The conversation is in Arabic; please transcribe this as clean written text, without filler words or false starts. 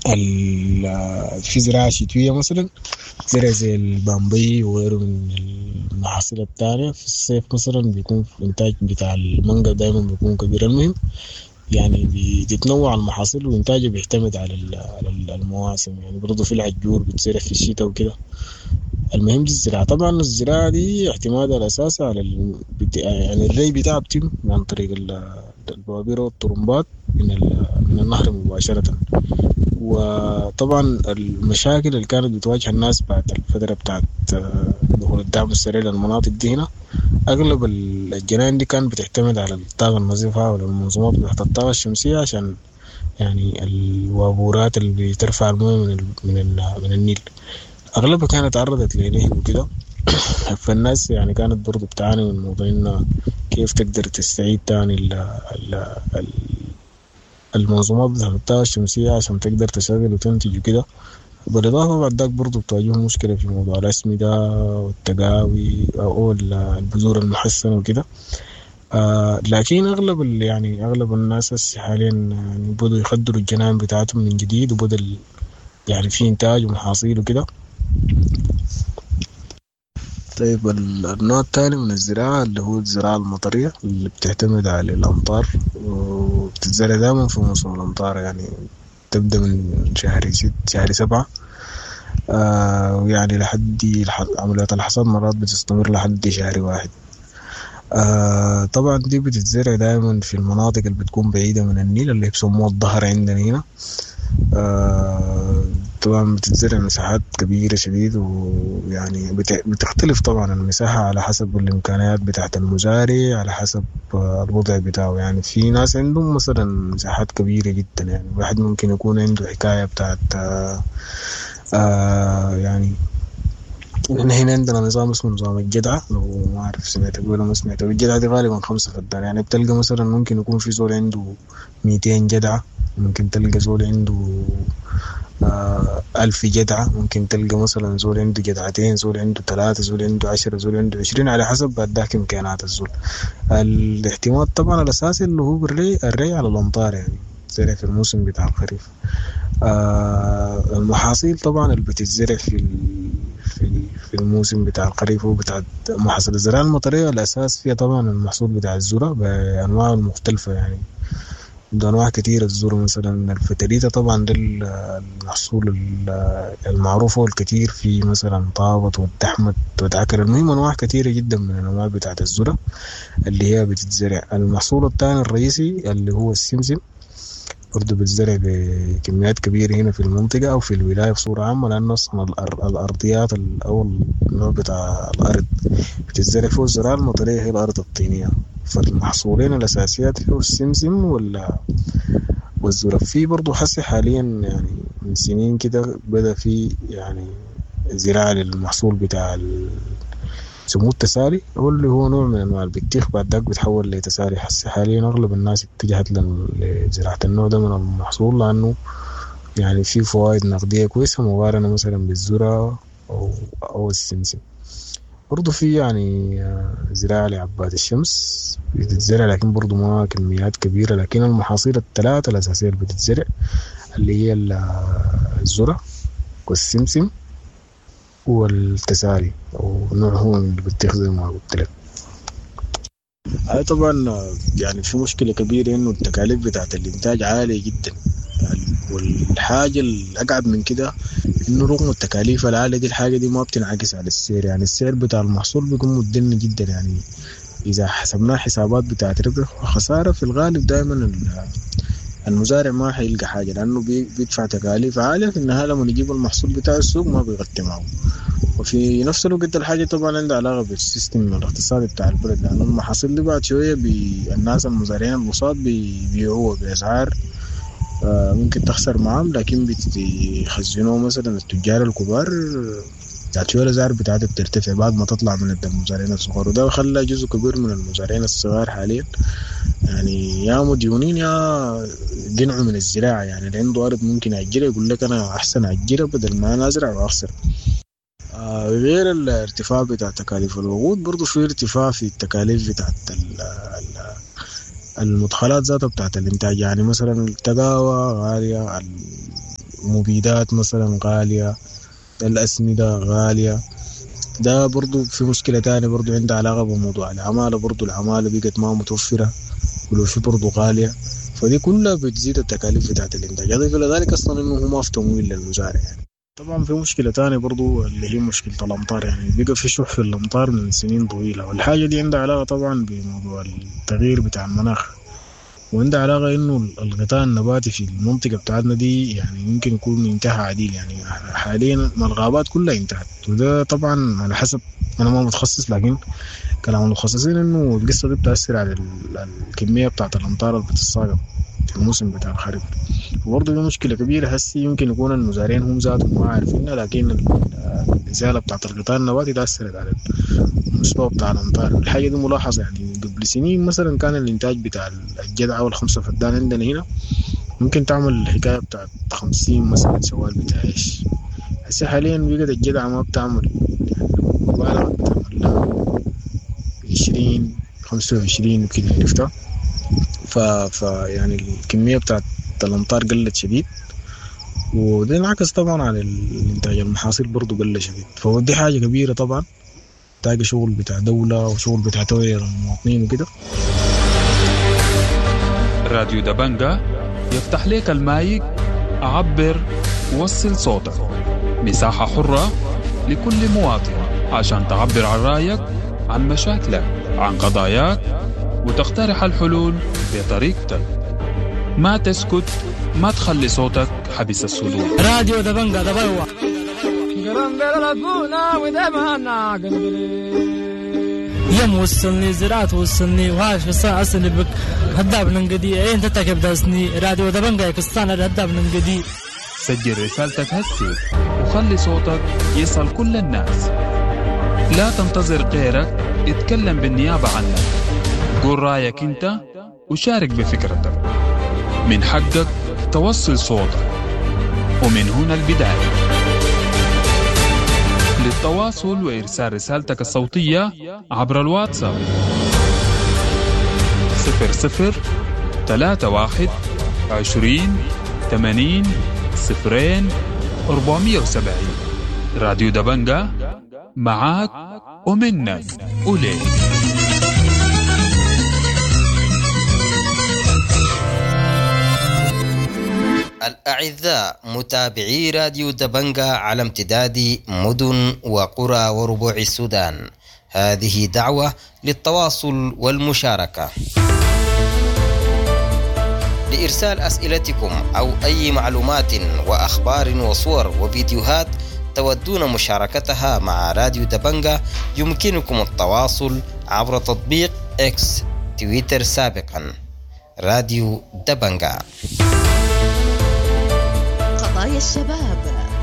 في زراعة شتوية مثلا، زرع زي البامبي وغيره من المحاصيل التانية. في الصيف مثلا بيكون في إنتاج بتاع المانجا دايما بيكون كبير. المهم يعني بتتنوع المحاصيل وإنتاجه بيعتمد على المواسم. يعني برضه في العجور بتزرع في الشتاء وكده. المهم دي الزراعة. طبعا الزراعة دي اعتمادها الأساسي على يعني الري بتاعها بتم عن طريق البوابير والطرمبات من النهر مباشرة. وطبعا المشاكل اللي كانت بتواجه الناس بعد الفترة بتاعت دخول الدعم السريع للمناطق دي هنا، أغلب الجناين دي كانت بتعتمد على الطاقة النظيفة والمنظومات بتاعت الطاقة الشمسية، عشان يعني الوابورات اللي بترفع المويه من النيل أغلبها كانت تعرضت لنهب وكده. فالناس يعني كانت برضو بتعاني من موضوع إنها كيف تقدر تستعيد تاني ال المنظومات بتاعت الطاقة الشمسية عشان تقدر تشغل وتنتج وكده. بالإضافة بعد ذاك برضو بتواجههم مشكلة في موضوع الأسمدة والتقاوي أو البذور المحسنة وكده. لكن يعني أغلب الناس هسه حاليا يعني بدوا يخدروا الجنان بتاعتهم من جديد، وبدل يعني في إنتاج ومحاصيل وكده. طيب النوع الثاني من الزراعة اللي هو الزراعة المطرية اللي بتعتمد على الأمطار، وبتتزرع دائما في موسم الأمطار. يعني تبدأ من شهر 7، ويعني عمليات الحصاد مرات بتستمر لحد شهر 1. طبعا دي بتتزرع دائما في المناطق اللي بتكون بعيدة من النيل، اللي بيسموها الظهر عندنا هنا. طبعا بتتزرع مساحات كبيرة شديد، ويعني بتختلف طبعا المساحة على حسب الإمكانيات بتاعت المزارع، على حسب الوضع بتاعه. يعني في ناس عندهم مثلا مساحات كبيرة جدا، يعني واحد ممكن يكون عنده حكاية بتاعت يعني هنا عندنا نظام اسمه نظام الجدعة. لو ما أعرف سمعت ولا ما سمعت، الجدعة دي غالبا 5 فدان. يعني بتلقى مثلا ممكن يكون في زول عنده 200 جدعة، ممكن تلقى زول عنده 1000 جدعة، ممكن تلقى مثلا زول عنده جدعتين، زول عنده 3، زول عنده 10، زول عنده 20، على حسب بعد ذاك إمكانات الزول. الاعتماد طبعا الأساسي اللي هو الري على الأمطار، يعني زرع في الموسم بتاع الخريف. المحاصيل طبعا اللي بتتزرع في الموسم بتاع الخريف هو بتاع محاصيل الزراعة المطرية. الأساس فيها طبعا المحصول بتاع الذرة بأنواعه المختلفة. يعني ده أنواع كتير. الذرة مثلا الفتريتة طبعا ده المحصول المعروف والكتير، في مثلا طابت والتحمت وتعكر. المهم أنواع كتيرة جدا من الأنواع بتاعة الذرة اللي هي بتتزرع. المحصول الثاني الرئيسي اللي هو السمسم، برضه بتزرع بكميات كبيرة هنا في المنطقة أو في الولاية بصورة عامة، لأنه أصلا الأرضيات أو النوع بتاع الأرض بتزرع فيه الزراعة المطرية هي الأرض الطينية. فالمحصولين الأساسيات فيه السمسم والذرة. في برضه حسي حاليا يعني من سنين كده بدأ في يعني زراعة للمحصول بتاع سمو التسالي، هو اللي هو نوع من انواع البطيخ بعد ذاك بيتحول لتسالي. حسي حاليا اغلب الناس اتجهت لزراعة النوع ده من المحصول، لانه يعني في فوائد نقدية كويسة مقارنة مثلا بالذرة او السمسم. برضو في يعني زراعة لعباد الشمس بتتزرع، لكن برضو ما كميات كبيرة. لكن المحاصيل الثلاثة الأساسية اللي بتتزرع اللي هي الذرة والسمسم والتسالي، أو نوع هو من البطيخ زي ما قلت لك. هاي طبعا يعني في مشكلة كبيرة إنه التكاليف بتاعت الإنتاج عالية جدا. والحاجة الأقعد من كده إنه رغم التكاليف العالية دي، الحاجة دي ما بتنعكس على السعر. يعني السعر بتاع المحصول بيكون مدني جدا. يعني إذا حسبناه حسابات بتاعت ربح وخسارة، في الغالب دائما المزارع ما حيلقى حاجة، لأنه بيدفع تكاليف عالية. في النهاية لما يجيب المحصول بتاع السوق ما بيغطي معه. وفي نفس الوقت الحاجة طبعا عندها علاقة بالسيستم الاقتصادي بتاع البلد، لأن المحاصيل دي بعد شوية الناس المزارعين البساط بيبيعوها بأسعار ممكن تخسر معهم، لكن بيخزنوه مثلا التجار الكبار. بعد شوية الأسعار بتاعتها بترتفع بعد ما تطلع من المزارعين الصغار، وده خلى جزء كبير من المزارعين الصغار حاليا يعني يا مديونين يا قنعوا من الزراعة. يعني اللي عنده أرض ممكن يأجرها، يقول لك أنا أحسن أأجرها بدل ما أنا أزرع وأخسر. غير الارتفاع بتاع تكاليف الوقود، برضو في ارتفاع في التكاليف بتاعت المدخلات ذاتها بتاعت الانتاج. يعني مثلا التقاوى غالية، المبيدات مثلا غالية، الأسمدة غالية. ده برضو في مشكلة تانية برضو عندها علاقة بموضوع العمالة، برضو العمالة بقت ما متوفرة ولو في برضو غالية، فدي كلها بتزيد التكاليف بتاعت الإنتاج. أضيف إلى ذلك أصلا إنه هو ما في تمويل للمزارع يعني. طبعا في مشكلة تانية برضو اللي هي مشكلة الأمطار، يعني بقى في شح في الأمطار من سنين طويلة، والحاجة دي عندها علاقة طبعا بموضوع التغيير بتاع المناخ، وعنده علاقة إنه الغطاء النباتي في المنطقة بتاعتنا دي يعني يمكن يكون انتهى عديل. يعني حاليا الغابات كلها انتهت، وده طبعا على حسب، أنا ما متخصص لكن كلام المتخصصين إنه القصة دي بتأثر على الكمية بتاعت الأمطار اللي بتتساقط في الموسم بتاع الخريف. وبرضه دي مشكلة كبيرة هسي يمكن يكون المزارعين هم ذاتهم ما عارفينها، لكن الإزالة بتاعت الغطاء النباتي تأثرت على المستوى بتاع الأمطار. الحاجة دي ملاحظة، يعني قبل سنين مثلا كان الإنتاج بتاع الجدعة والخمسة فدان عندنا هنا ممكن تعمل الحكاية بتاعت 50 مثلا سوال بتاع إيش. هسه حاليا بقت الجدعة ما بتعمل، يعني مبالغة بتعمل لها 20 25 وكده، عرفتها. يعني الكمية بتاعت الأمطار قلت شديد، وده انعكس طبعا على الإنتاج، المحاصيل برضو قل شديد، فودي حاجة كبيرة طبعا تلاقي شغل بتاع دولة وشغل بتاع توعية المواطنين وكده. راديو دبنجة يفتح لك المايك، عبر وصل صوتك، مساحة حرة لكل مواطن عشان تعبر عن رأيك، عن مشاكلك، عن قضاياك، وتقترح الحلول بطريقتك. ما تسكت، ما تخلي صوتك حبس الصدور. راديو دبنجة دبوا يوم وصلني زراعة وصلني وهاش في الساعة أصلي بك هداب ننقدي أين تتكب داسني راديو دبنجة كستان هداب ننقدي. سجل رسالتك هسي وخلي صوتك يصل كل الناس. لا تنتظر غيرك يتكلم بالنيابة عنك. قول رأيك انت وشارك بفكرتك. من حقك توصل صوتك، ومن هنا البداية. للتواصل وإرسال رسالتك الصوتية عبر الواتساب 0031 20 80 0470. راديو دبنجة معاك ومنك وليك. الأعزاء متابعي راديو دبنجة على امتداد مدن وقرى وربوع السودان، هذه دعوة للتواصل والمشاركة. لإرسال أسئلتكم أو أي معلومات وأخبار وصور وفيديوهات تودون مشاركتها مع راديو دبنجة، يمكنكم التواصل عبر تطبيق إكس تويتر سابقا راديو دبنجة. قضايا الشباب،